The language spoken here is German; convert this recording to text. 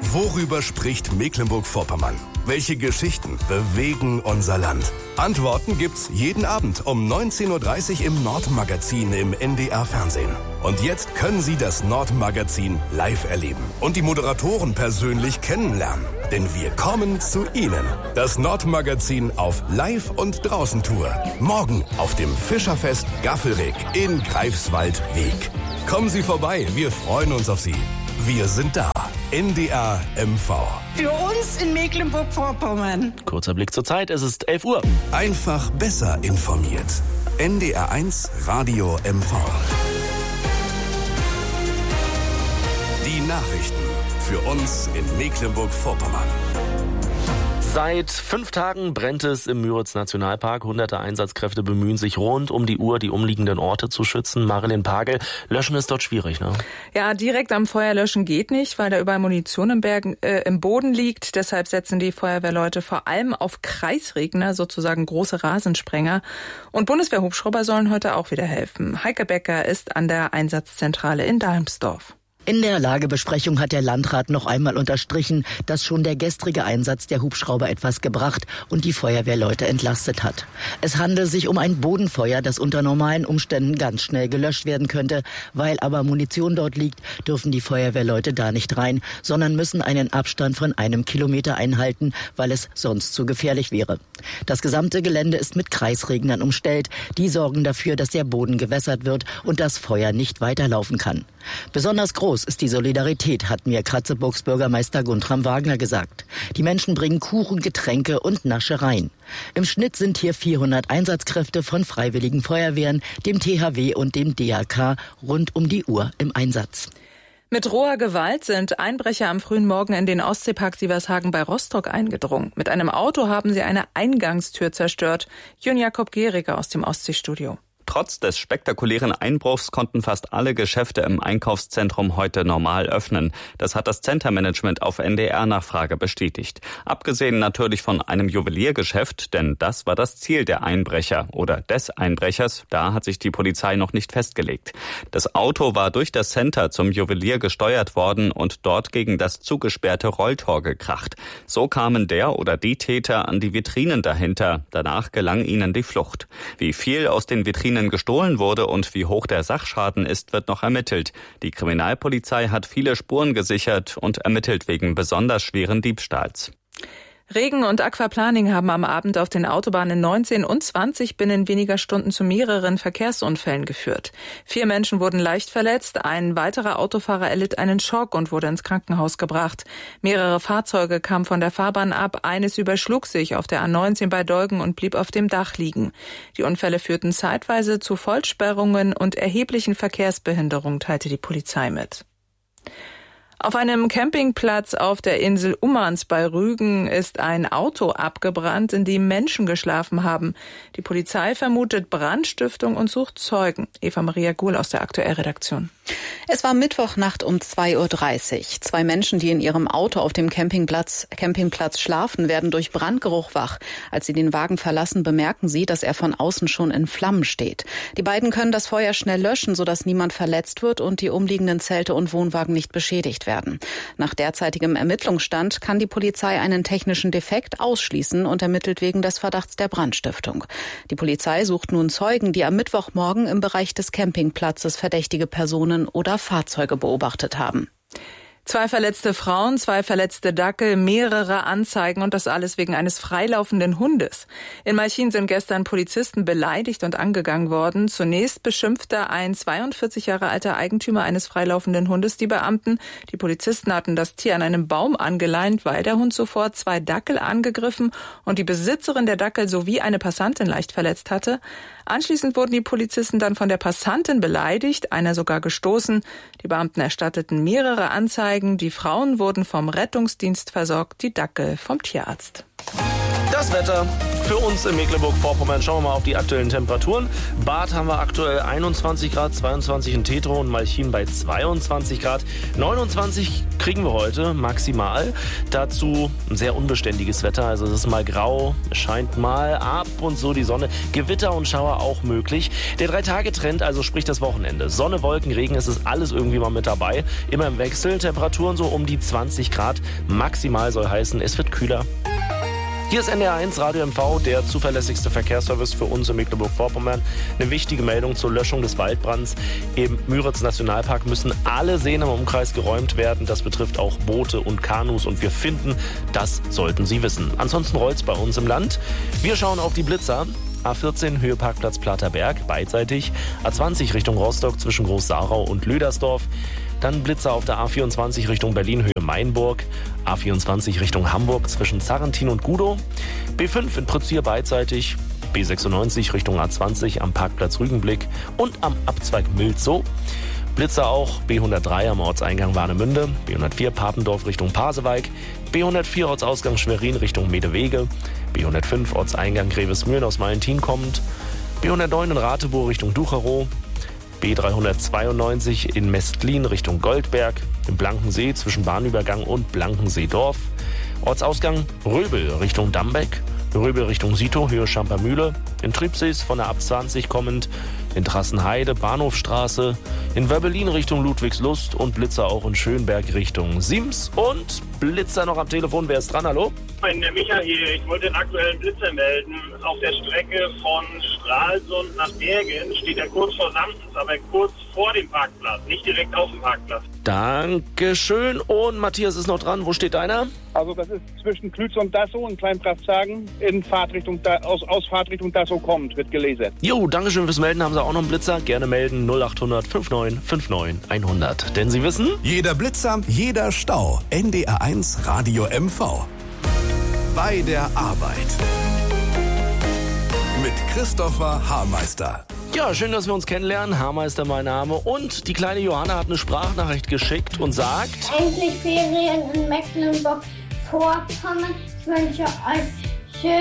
Worüber spricht Mecklenburg-Vorpommern? Welche Geschichten bewegen unser Land? Antworten gibt's jeden Abend um 19.30 Uhr im Nordmagazin im NDR-Fernsehen. Und jetzt können Sie das Nordmagazin live erleben und die Moderatoren persönlich kennenlernen. Denn wir kommen zu Ihnen. Das Nordmagazin auf Live- und Draußentour. Morgen auf dem Fischerfest Gaffelrig in Greifswald-Weg. Kommen Sie vorbei, wir freuen uns auf Sie. Wir sind da. NDR MV. Für uns in Mecklenburg-Vorpommern. Kurzer Blick zur Zeit, es ist 11 Uhr. Einfach besser informiert. NDR 1 Radio MV. Die Nachrichten für uns in Mecklenburg-Vorpommern. Seit 5 Tagen brennt es im Müritz-Nationalpark. Hunderte Einsatzkräfte bemühen sich rund um die Uhr, die umliegenden Orte zu schützen. Marilyn Pagel, löschen ist dort schwierig, ne? Ja, direkt am Feuer löschen geht nicht, weil da überall Munition im Boden liegt. Deshalb setzen die Feuerwehrleute vor allem auf Kreisregner, sozusagen große Rasensprenger. Und Bundeswehrhubschrauber sollen heute auch wieder helfen. Heike Becker ist an der Einsatzzentrale in Dalmsdorf. In der Lagebesprechung hat der Landrat noch einmal unterstrichen, dass schon der gestrige Einsatz der Hubschrauber etwas gebracht und die Feuerwehrleute entlastet hat. Es handelt sich um ein Bodenfeuer, das unter normalen Umständen ganz schnell gelöscht werden könnte. Weil aber Munition dort liegt, dürfen die Feuerwehrleute da nicht rein, sondern müssen einen Abstand von 1 Kilometer einhalten, weil es sonst zu gefährlich wäre. Das gesamte Gelände ist mit Kreisregnern umstellt. Die sorgen dafür, dass der Boden gewässert wird und das Feuer nicht weiterlaufen kann. Besonders groß ist die Solidarität, hat mir Kratzeburgs Bürgermeister Guntram Wagner gesagt. Die Menschen bringen Kuchen, Getränke und Naschereien. Im Schnitt sind hier 400 Einsatzkräfte von Freiwilligen Feuerwehren, dem THW und dem DRK rund um die Uhr im Einsatz. Mit roher Gewalt sind Einbrecher am frühen Morgen in den Ostseepark Sievershagen bei Rostock eingedrungen. Mit einem Auto haben sie eine Eingangstür zerstört. Jürgen Jakob Gehriger aus dem Ostseestudio. Trotz des spektakulären Einbruchs konnten fast alle Geschäfte im Einkaufszentrum heute normal öffnen. Das hat das Centermanagement auf NDR-Nachfrage bestätigt. Abgesehen natürlich von einem Juweliergeschäft, denn das war das Ziel der Einbrecher oder des Einbrechers. Da hat sich die Polizei noch nicht festgelegt. Das Auto war durch das Center zum Juwelier gesteuert worden und dort gegen das zugesperrte Rolltor gekracht. So kamen der oder die Täter an die Vitrinen dahinter. Danach gelang ihnen die Flucht. Wie viel aus den Vitrinen gestohlen wurde und wie hoch der Sachschaden ist, wird noch ermittelt. Die Kriminalpolizei hat viele Spuren gesichert und ermittelt wegen besonders schweren Diebstahls. Regen und Aquaplaning haben am Abend auf den Autobahnen 19 und 20 binnen weniger Stunden zu mehreren Verkehrsunfällen geführt. 4 Menschen wurden leicht verletzt, ein weiterer Autofahrer erlitt einen Schock und wurde ins Krankenhaus gebracht. Mehrere Fahrzeuge kamen von der Fahrbahn ab, eines überschlug sich auf der A19 bei Dolgen und blieb auf dem Dach liegen. Die Unfälle führten zeitweise zu Vollsperrungen und erheblichen Verkehrsbehinderungen, teilte die Polizei mit. Auf einem Campingplatz auf der Insel Ummanz bei Rügen ist ein Auto abgebrannt, in dem Menschen geschlafen haben. Die Polizei vermutet Brandstiftung und sucht Zeugen. Eva-Maria Guhl aus der Aktuellredaktion. Es war Mittwochnacht um 2:30 Uhr. 2 Menschen, die in ihrem Auto auf dem Campingplatz schlafen, werden durch Brandgeruch wach. Als sie den Wagen verlassen, bemerken sie, dass er von außen schon in Flammen steht. Die beiden können das Feuer schnell löschen, sodass niemand verletzt wird und die umliegenden Zelte und Wohnwagen nicht beschädigt werden. Nach derzeitigem Ermittlungsstand kann die Polizei einen technischen Defekt ausschließen und ermittelt wegen des Verdachts der Brandstiftung. Die Polizei sucht nun Zeugen, die am Mittwochmorgen im Bereich des Campingplatzes verdächtige Personen oder Fahrzeuge beobachtet haben. 2 verletzte Frauen, 2 verletzte Dackel, mehrere Anzeigen und das alles wegen eines freilaufenden Hundes. In Malchin sind gestern Polizisten beleidigt und angegangen worden. Zunächst beschimpfte ein 42 Jahre alter Eigentümer eines freilaufenden Hundes die Beamten. Die Polizisten hatten das Tier an einem Baum angeleint, weil der Hund sofort 2 Dackel angegriffen und die Besitzerin der Dackel sowie eine Passantin leicht verletzt hatte. Anschließend wurden die Polizisten dann von der Passantin beleidigt, einer sogar gestoßen. Die Beamten erstatteten mehrere Anzeigen. Die Frauen wurden vom Rettungsdienst versorgt, die Dackel vom Tierarzt. Das Wetter für uns in Mecklenburg-Vorpommern. Schauen wir mal auf die aktuellen Temperaturen. Bad haben wir aktuell 21 Grad, 22 in Tetrow und Malchin bei 22 Grad. 29 kriegen wir heute maximal. Dazu ein sehr unbeständiges Wetter. Also es ist mal grau, es scheint mal ab und so die Sonne. Gewitter und Schauer auch möglich. Der 3-Tage-Trend, also sprich das Wochenende. Sonne, Wolken, Regen, es ist alles irgendwie mal mit dabei. Immer im Wechsel. Temperaturen so um die 20 Grad. Maximal soll heißen, es wird kühler. Hier ist NDR1 Radio MV, der zuverlässigste Verkehrsservice für uns in Mecklenburg-Vorpommern. Eine wichtige Meldung zur Löschung des Waldbrands. Im Müritz-Nationalpark müssen alle Seen im Umkreis geräumt werden. Das betrifft auch Boote und Kanus und wir finden, das sollten Sie wissen. Ansonsten rollt's bei uns im Land. Wir schauen auf die Blitzer. A14 Höhe Parkplatz Platterberg, beidseitig. A20 Richtung Rostock zwischen Groß-Sarau und Lüdersdorf. Dann Blitzer auf der A24 Richtung Berlin Höhe Mainburg. A24 Richtung Hamburg zwischen Zarrentin und Gudow. B5 in Prützier beidseitig. B96 Richtung A20 am Parkplatz Rügenblick und am Abzweig Milzow. Blitzer auch B103 am Ortseingang Warnemünde, B104 Papendorf Richtung Pasewalk, B104 Ortsausgang Schwerin Richtung Medewege, B105 Ortseingang Grevesmühlen aus Valentin kommend, B109 in Ratebow Richtung Ducherow, B392 in Mestlin Richtung Goldberg, im Blankensee zwischen Bahnübergang und Blankensee-Dorf, Ortsausgang Röbel Richtung Dambeck, Röbel Richtung Sito, Höhe Schampermühle, in Tribsees von der A20 kommend, in Trassenheide, Bahnhofstraße, in Wöbbelin Richtung Ludwigslust und Blitzer auch in Schönberg Richtung Sims. Und Blitzer noch am Telefon, wer ist dran, hallo? Der Michael hier, ich wollte den aktuellen Blitzer melden. Auf der Strecke von Stralsund nach Bergen steht er kurz vor Samtens, aber kurz vor dem Parkplatz, nicht direkt auf dem Parkplatz. Dankeschön. Und Matthias ist noch dran, wo steht deiner? Also das ist zwischen Klütz und Dassow, in Kleinprachtzagen, aus Fahrtrichtung Dassow kommt, wird gelesen. Jo, Dankeschön fürs Melden, haben Sie auch noch einen Blitzer? Gerne melden 0800 59 59 100. Denn Sie wissen... Jeder Blitzer, jeder Stau. NDR1 Radio MV. Bei der Arbeit. Mit Christopher Haarmeister. Ja, schön, dass wir uns kennenlernen. Haarmeister mein Name. Und die kleine Johanna hat eine Sprachnachricht geschickt und sagt... Endlich Ferien in Mecklenburg-Vorpommern. Ich wünsche euch